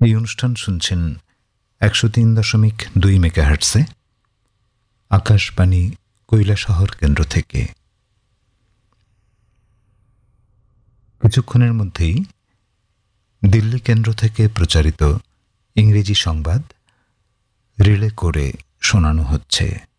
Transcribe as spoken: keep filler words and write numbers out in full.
এই অনুষ্ঠান শুনছেন একশো তিন দশমিক দুই মেগাহার্টসে আকাশবাণী কৈলাসহর কেন্দ্র থেকে। কিছুক্ষণের মধ্যেই দিল্লি কেন্দ্র থেকে প্রচারিত ইংরেজি সংবাদ রিলে করে শোনানো হচ্ছে।